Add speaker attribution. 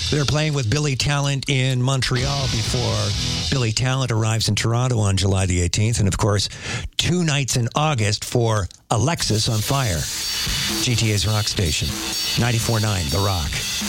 Speaker 1: They're playing with Billy Talent in Montreal before Billy Talent arrives in Toronto on July the 18th. And, of course, 2 nights in August for Alexis on Fire. GTA's Rock Station. 94.9 The Rock.